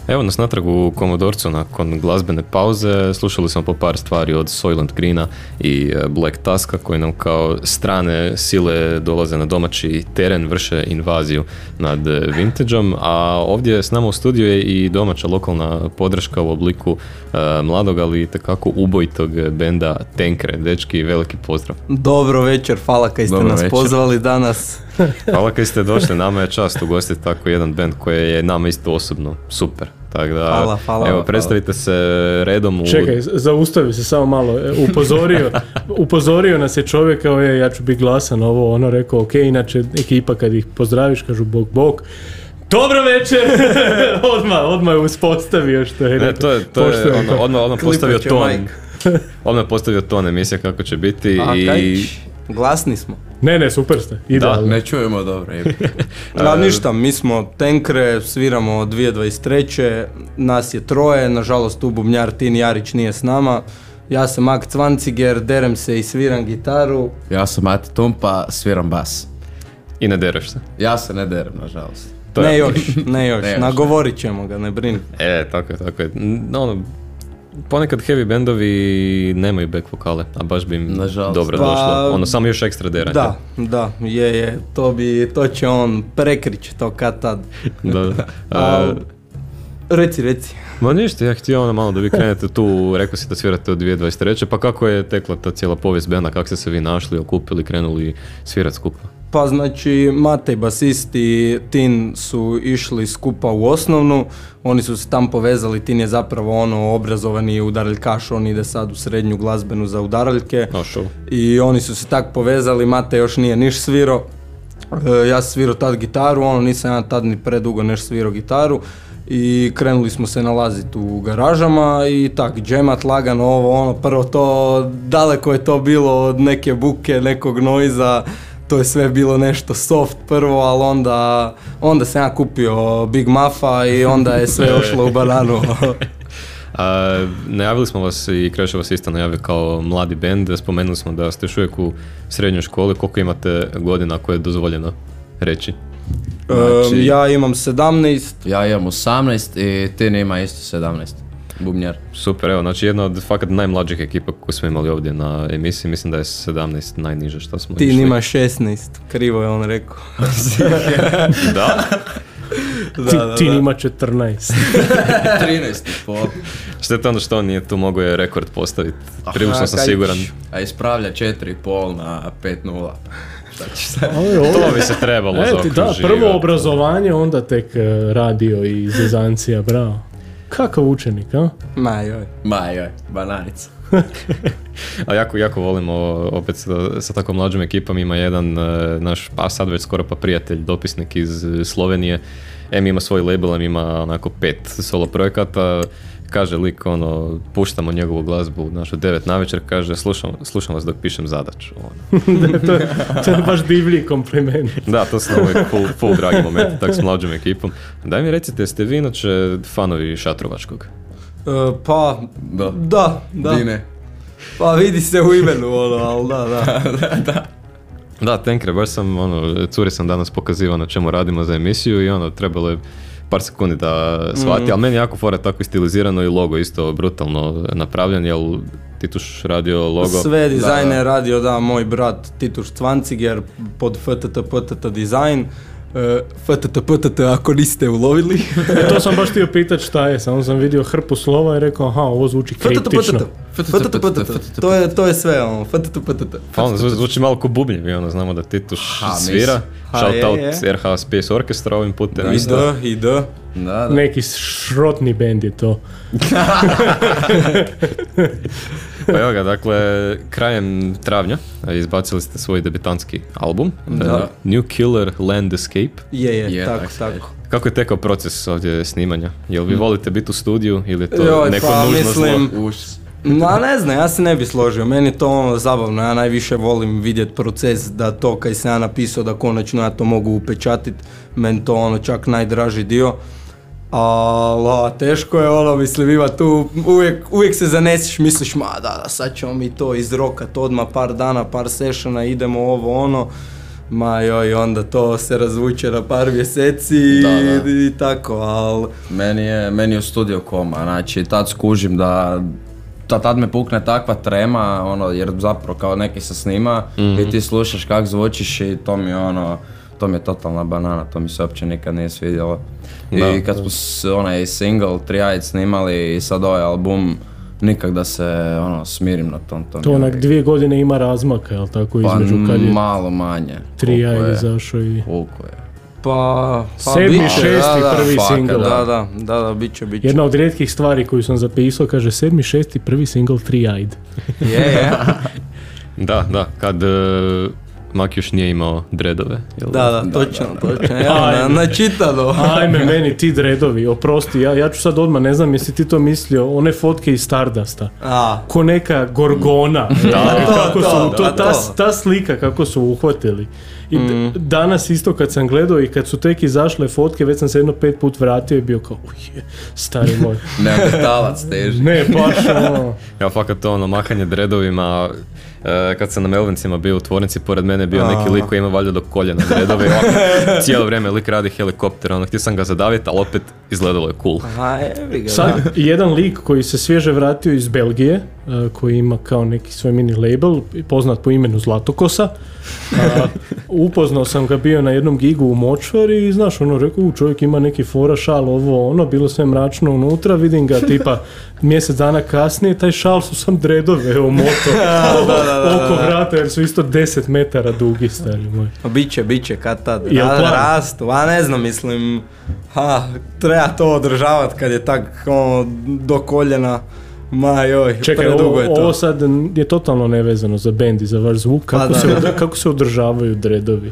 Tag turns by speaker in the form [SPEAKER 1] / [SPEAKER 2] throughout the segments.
[SPEAKER 1] Evo nas natrag u Komodorcu nakon glazbene pauze. Slušali smo po par stvari od Soylent Greena i Black Tuska koji nam kao strane sile dolaze na domaći teren, vrše invaziju nad Vintageom, a ovdje s nama u studiju je i domaća lokalna podrška u obliku mladog, ali itekako ubojitog benda Tenkre. Dečki, veliki pozdrav.
[SPEAKER 2] Dobro večer, hvala kaj ste nas pozvali danas.
[SPEAKER 1] Hvala kaj ste došli, nama je čast ugostiti tako jedan bend koji je nama isto osobno super. Tako da,
[SPEAKER 2] hvala,
[SPEAKER 1] evo, predstavite se redom u...
[SPEAKER 3] Čekaj, zaustavi se samo malo, upozorio nas je čovjek, kao ja ću biti glasan, ovo, ono, rekao, ok, inače ekipa kad ih pozdraviš, kažu bok. Dobro večer! odmah je uspostavio što je rekao.
[SPEAKER 1] To je odmah postavio ton. Odmah postavio ton emisija kako će biti i...
[SPEAKER 2] Glasni smo.
[SPEAKER 3] Ne, super ste. Idealno.
[SPEAKER 4] Da, ne čujemo dobro.
[SPEAKER 2] Ništa, mi smo Tenkre, sviramo 2023. Nas je troje, nažalost tu bubnjar Tin Jarić nije s nama. Ja sam Mak Cvanciger, derem se i sviram gitaru.
[SPEAKER 4] Ja sam Mati Tumpa, sviram bas.
[SPEAKER 1] I ne dereš se?
[SPEAKER 4] Ja se ne derem, nažalost.
[SPEAKER 2] Ne još. Nagovorit ćemo ga, ne brini.
[SPEAKER 1] Tako je. Ponekad heavy bendovi nemaju back vokale, a baš bi im dobro došlo. Samo još ekstra deranje.
[SPEAKER 2] Da, je. To će on prekrić to kad tad.
[SPEAKER 1] Da.
[SPEAKER 2] Reci.
[SPEAKER 1] Ma ništa, ja htio malo da vi krenete tu, rekao si da svirate od 2023. Pa kako je tekla ta cijela povijest benda, kako ste se vi našli, okupili, krenuli svirati skupa?
[SPEAKER 2] Pa znači, Matej, basist i Tin su išli skupa u osnovnu, oni su se tam povezali, Tin je zapravo obrazovani udaraljkaš, on ide sad u srednju glazbenu za udaraljke. I oni su se tak povezali, Matej još nije niš svirao, ja sam svirao tad gitaru, nisam ja tad ni predugo neš svirao gitaru. I krenuli smo se nalaziti u garažama i tak, džemat lagano, prvo to, daleko je to bilo od neke buke, nekog noiza, to je sve bilo nešto soft prvo, ali onda sam ja kupio Big Muffa i onda je sve ošlo u bananu.
[SPEAKER 1] Najavili smo vas i Krešo vas isto najavio kao mladi bend, spomenuli smo da ste još uvijek u srednjoj školi, koliko imate godina koje je dozvoljeno reći?
[SPEAKER 2] Znači, ja imam 17.
[SPEAKER 4] Ja imam 18 i Tin ima isto 17. Bubnjar.
[SPEAKER 1] Super, evo, znači jedna od fakat najmlađih ekipa koju smo imali ovdje na emisiji, mislim da je 17 najniže što smo
[SPEAKER 2] Tin ima 16, krivo je on rekao.
[SPEAKER 1] Da?
[SPEAKER 3] Tin ima 14.
[SPEAKER 4] 13,5.
[SPEAKER 1] Što je to ono što on nije tu mogao je rekord postaviti? Prilično sam siguran.
[SPEAKER 4] A ispravlja 4,5 na 5,0.
[SPEAKER 1] To bi se trebalo zaokruživati.
[SPEAKER 3] Da, prvo obrazovanje, onda tek radio i zezancija, bravo. Kakav učenik, a?
[SPEAKER 2] Majoj,
[SPEAKER 4] bananica.
[SPEAKER 1] A jako volimo opet sa tako mlađom ekipom, ima jedan naš, pa sad već skoro pa prijatelj, dopisnik iz Slovenije. Ima svoj label, ima onako 5 solo projekata. Kaže lik, puštamo njegovu glazbu našu 9 navečer, kaže slušam vas dok pišem zadaću.
[SPEAKER 3] To je baš divlji kompliment.
[SPEAKER 1] Da, to su uvijek full dragi momenti, tak s mlađom ekipom. Daj mi recite, ste vi inače fanovi Šatrovačkog?
[SPEAKER 2] Pa, da.
[SPEAKER 4] Dine.
[SPEAKER 2] Pa vidi se u imenu, ali da.
[SPEAKER 1] Da, Tenkre, baš sam, curi sam danas pokazivao na čemu radimo za emisiju i trebalo je par sekundi da shvati, ali meni jako fora tako stilizirano i logo isto brutalno napravljen, jel Tituš radio logo?
[SPEAKER 2] Sve dizajne je radio, moj brat Tituš Cvanciger pod FTT Design. FTT ako niste ulovili.
[SPEAKER 3] To sam baš htio pitat šta je, samo sam vidio hrpu slova i rekao, ovo zvuči kriptično.
[SPEAKER 2] To je sve, FTT.
[SPEAKER 1] Pa zvuči malo ko bubnjevi, znamo da Tituš svira. Shout out RH Space Orchestra ovim putem.
[SPEAKER 2] I da.
[SPEAKER 3] Neki šrotni bend je to.
[SPEAKER 1] Pa evo ga, dakle, krajem travnja izbacili ste svoj debitanski album, New Killer Land Escape.
[SPEAKER 2] Je, tako.
[SPEAKER 1] Kako je tekao proces ovdje snimanja? Jel vi volite biti u studiju ili je to neko nužno zlo?
[SPEAKER 2] Ne znam, ja se ne bi složio, meni je to zabavno, ja najviše volim vidjeti proces da to kaj sam ja napisao da konačno ja to mogu upečatiti, meni to čak najdraži dio. Ali teško je mislim ima tu, uvijek se zanesiš, misliš da sad ćemo mi to izrokat odmah par dana, par sessiona, idemo Ma joj, onda to se razvuče na par mjeseci i tako, ali...
[SPEAKER 4] Meni je u studio koma, znači tad skužim da tad me pukne takva trema, ono, jer zapravo kao neki se snima i ti slušaš kak zvučiš i to mi je totalna banana, to mi se uopće nikad nije svidjelo. I kad smo onaj single Tri-Eyed snimali i sad ovaj album, nikak da se smirim na tom.
[SPEAKER 3] To onak 2 godine ima razmaka, jel tako, između kad je...
[SPEAKER 4] malo manje.
[SPEAKER 3] Tri-Eyed izašao i...
[SPEAKER 4] Koliko je?
[SPEAKER 2] Pa
[SPEAKER 3] 7. i 6. prvi single.
[SPEAKER 2] Da, bit će.
[SPEAKER 3] Jedna od rijetkih stvari koju sam zapisao, kaže 7. i 6. prvi single Tri-Eyed.
[SPEAKER 2] Je.
[SPEAKER 1] Da, kad Mak još nije imao dreadove.
[SPEAKER 2] Da, točno. Ja, načitano.
[SPEAKER 3] Ajme, meni ti dreadovi, oprosti, ja ću sad odmah, ne znam jesi ti to mislio, one fotke iz Stardusta. Ko neka gorgona. Ta slika kako su uhvatili. I danas isto kad sam gledao i kad su tek izašle fotke, već sam se 5 put vratio i bio kao, stari moj.
[SPEAKER 4] Neandertalac teži.
[SPEAKER 3] Ne, baš ono.
[SPEAKER 1] Ja, fakat to mahanje dreadovima, kad sam na Melvincima bio u tvornici, pored mene je bio neki lik koji ima valjda do koljena dreadove i cijelo vrijeme lik radi helikopter, htio sam ga zadaviti, ali opet izgledalo je cool.
[SPEAKER 3] Sad, jedan lik koji se svježe vratio iz Belgije, koji ima kao neki svoj mini label, poznat po imenu Zlatokosa, upoznao sam ga bio na jednom gigu u Močvari i znaš, rekao, čovjek ima neki fora, šal, bilo sve mračno unutra, vidim ga tipa mjesec dana kasnije, taj šal su sam dreadove moto oko vrata, jer su isto 10 metara dugi, stari moj.
[SPEAKER 2] Biće, kad tad rastu, ne znam, mislim, treba to održavati kad je tak do koljena. Ma joj,
[SPEAKER 3] čekaj,
[SPEAKER 2] predugo je to.
[SPEAKER 3] Ovo sad je totalno nevezano za bend i za vaš zvuk. Kako se održavaju dreadovi?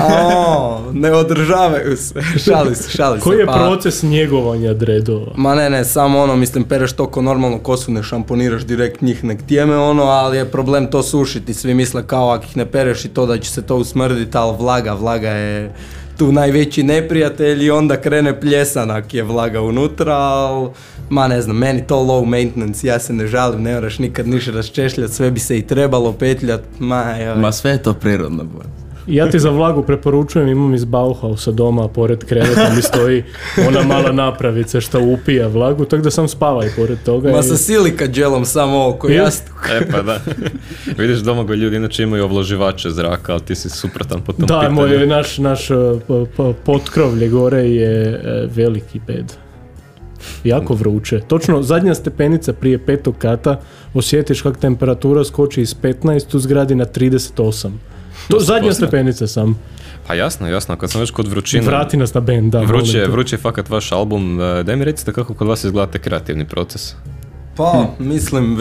[SPEAKER 2] Ne održavaju se. Šali se.
[SPEAKER 3] Koji je proces njegovanja dreadova?
[SPEAKER 2] Ma ne, samo mislim, pereš toko normalno kosu, ne šamponiraš direkt njih, nek tijeme ali je problem to sušiti. Svi misle kao ako ih ne pereš i to da će se to usmrditi, ali vlaga je tu najveći neprijatelj i onda krene pljesanak je vlaga unutra, ali ne znam, meni to low maintenance, ja se ne žalim, ne moraš nikad ništa raščešljati, sve bi se i trebalo petljati,
[SPEAKER 4] Ma sve je to prirodno.
[SPEAKER 3] Ja ti za vlagu preporučujem, imam iz Bauhausa doma, pored kreveta mi stoji ona mala napravica što upija vlagu, tako da sam spavaj pored toga.
[SPEAKER 2] Sa silika dželom samo oko jastuk.
[SPEAKER 1] Pa da. Vidiš, Domagoj, ljudi inače imaju ovlaživače zraka, ali ti si suprotan po tom pitanju.
[SPEAKER 3] Moj naš potkrovlje gore je veliki bed. Jako vruće. Točno, zadnja stepenica prije 5. kata osjetiš kak temperatura skoči iz 15 u zgradi na 38. To zadnja stepenica sam.
[SPEAKER 1] Pa jasno, kad sam već kod vrućine...
[SPEAKER 3] Vrati nas na band, da.
[SPEAKER 1] Vruće je fakat vaš album. Daj mi recite kako kod vas izgleda kreativni proces.
[SPEAKER 2] Pa, mislim,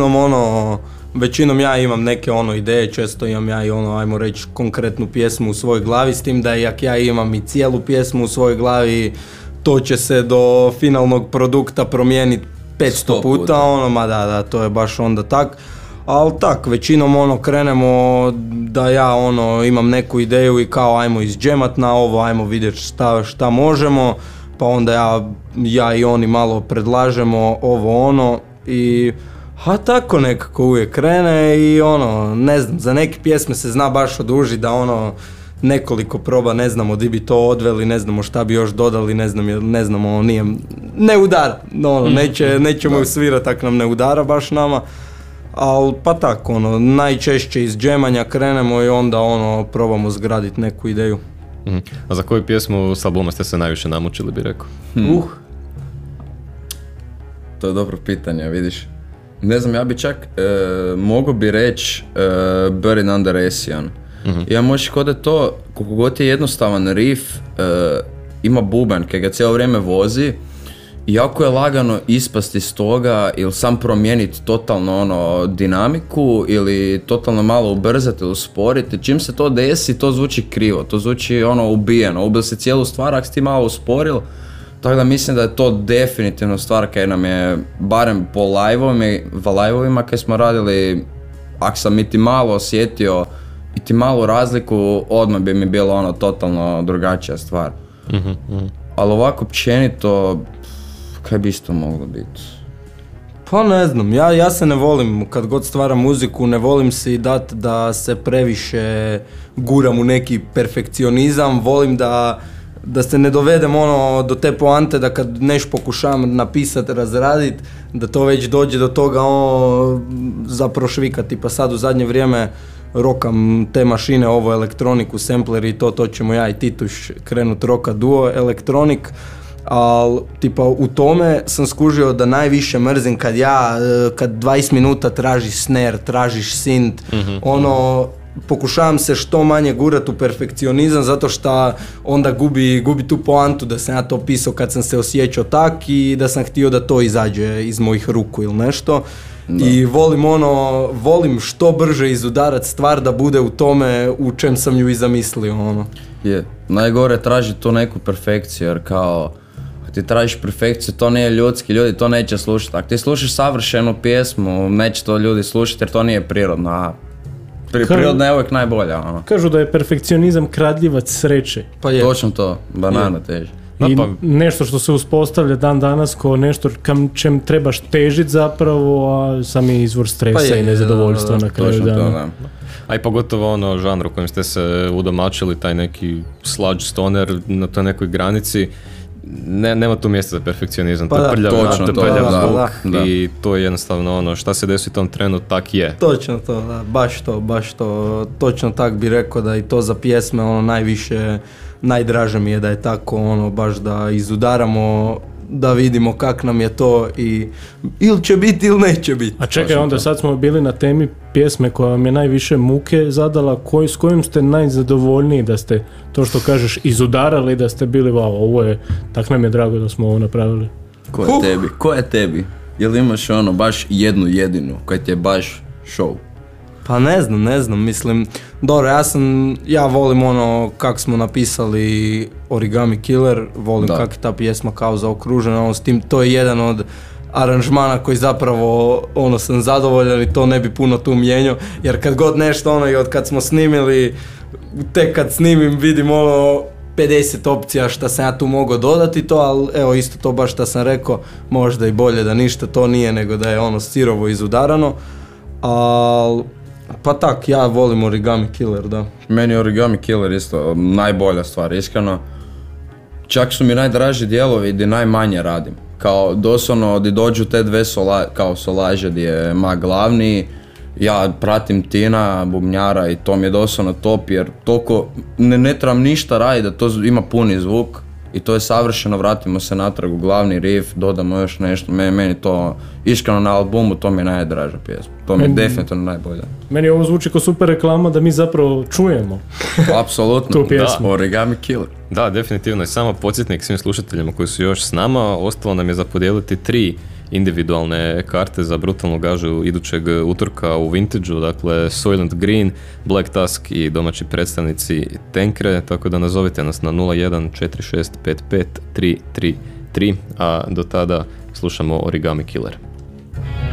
[SPEAKER 2] većinom ja imam neke ideje, često imam ja i ajmo reći, konkretnu pjesmu u svojoj glavi, s tim da ja imam i cijelu pjesmu u svojoj glavi, to će se do finalnog produkta promijeniti 500 puta, da, to je baš onda tak. Ali tak, većinom krenemo da ja imam neku ideju i kao ajmo izđemat na ovo, ajmo vidjeti šta možemo, pa onda ja i oni malo predlažemo ovo i tako nekako uvijek krene i ne znam, za neke pjesme se zna baš oduži da nekoliko proba, ne znamo di bi to odveli, ne znamo šta bi još dodali, ne znamo, ne udara, nećemo ju svirati, tak nam ne udara baš nama. Ali pa tako, najčešće iz džemanja krenemo i onda probamo zgraditi neku ideju.
[SPEAKER 1] A za koju pjesmu s albuma ste se najviše namučili, bi rekao?
[SPEAKER 4] To je dobro pitanje, vidiš. Ne znam, ja bi čak mogao bi reći Buried Under Essian. Ja možeš kod da to, koliko god je jednostavan riff, ima bubanj kaj ga cijelo vrijeme vozi, jako je lagano ispasti iz toga ili sam promijeniti totalno dinamiku ili totalno malo ubrzati ili usporiti. Čim se to desi, to zvuči krivo, to zvuči ubijeno, ubili se cijelu stvar ako si ti malo usporil. Tako da mislim da je to definitivno stvar kaj nam je, barem po live-ovima kaj smo radili, ako sam iti malo osjetio iti malu razliku, odmah bi mi bilo totalno drugačija stvar. Ali ovako općenito, kaj bi isto moglo biti?
[SPEAKER 2] Pa ne znam, ja se ne volim, kad god stvaram muziku, ne volim si dat da se previše guram u neki perfekcionizam, volim da se ne dovedem ono do te poante da kad nešto pokušavam napisati, razraditi, da to već dođe do toga zaprošvikati. Pa sad u zadnje vrijeme rokam te mašine, ovo elektroniku, sampler i to ćemo ja i Tituš krenut roka duo elektronik. Ali tipa u tome sam skužio da najviše mrzim kad 20 minuta tražiš snare, tražiš synth, pokušavam se što manje gurat u perfekcionizam zato što onda gubi tu poantu da sam ja to pisao kad sam se osjećao tak i da sam htio da to izađe iz mojih ruku ili nešto. Da. I volim što brže izudarat stvar da bude u tome u čem sam ju i zamislio.
[SPEAKER 4] Najgore traži to neku perfekciju jer kao ti tražiš perfekciju, to nije ljudski, ljudi to neće slušati. Ako ti slušaš savršenu pjesmu, neće to ljudi slušati jer to nije prirodno. Prirodna je uvijek najbolja.
[SPEAKER 3] Kažu da je perfekcionizam kradljivac sreće.
[SPEAKER 2] Pa je.
[SPEAKER 4] Točno to, banana teži.
[SPEAKER 3] I nešto što se uspostavlja dan danas kao nešto kam čem trebaš težiti zapravo, a sam je izvor stresa i nezadovoljstva na kraju dana.
[SPEAKER 1] A i pogotovo žanr u kojem ste se udomačili, taj neki sludge stoner na toj nekoj granici, nema tu mjesta za perfekcionizam, to je prljav zvuk i to je jednostavno šta se desi u tom trenu, tak je.
[SPEAKER 2] Točno to, da, baš to, točno tak bi rekao da i to za pjesme najviše, najdraže mi je da je tako, baš da izudaramo, da vidimo kak nam je to i ili će biti ili neće biti.
[SPEAKER 3] A čekaj, onda sad smo bili na temi pjesme koja vam je najviše muke zadala, s kojim ste najzadovoljniji da ste, to što kažeš, izudarali, da ste bili, ovo je, tak nam je drago da smo ovo napravili.
[SPEAKER 4] Ko je tebi? Jel imaš baš jednu jedinu koja ti je baš show?
[SPEAKER 2] Pa ne znam, mislim, dobro, ja volim kak smo napisali Origami Killer, volim kak je ta pjesma kao zaokružena, s tim, to je jedan od aranžmana koji zapravo, sam zadovoljan i to ne bi puno tu mijenjao, jer kad god nešto, i od kad smo snimili, tek kad snimim vidim 50 opcija šta sam ja tu mogao dodati to, ali evo isto to baš šta sam rekao, možda i bolje da ništa to nije nego da je sirovo izudarano, ali pa tak, ja volim Origami Killer, da.
[SPEAKER 4] Meni je Origami Killer isto najbolja stvar, iskreno. Čak su mi najdraži dijelovi gdje najmanje radim. Kao doslovno gdje dođu te dve kao solaže gdje je Mag glavni, ja pratim Tina, bubnjara i to mi je doslovno top jer toliko ne trebam ništa raditi da to ima puni zvuk i to je savršeno, vratimo se natrag u glavni riff, dodamo još nešto, meni to iskreno na albumu to mi je najdraža pjesma, to mi je definitivno najbolja.
[SPEAKER 3] Meni ovo zvuči kao super reklama da mi zapravo čujemo
[SPEAKER 4] apsolutno
[SPEAKER 3] tu pjesmu.
[SPEAKER 4] Da, Origami Killer.
[SPEAKER 1] Da, definitivno i samo podsjetnik svim slušateljima koji su još s nama, ostalo nam je za podijeliti 3 individualne karte za brutalnu gažu idućeg utorka u Vintage-u, dakle Soylent Green, Black Tusk i domaći predstavnici Tenkre, tako da nazovite nas na 01 4655 333, a do tada slušamo Origami Killer.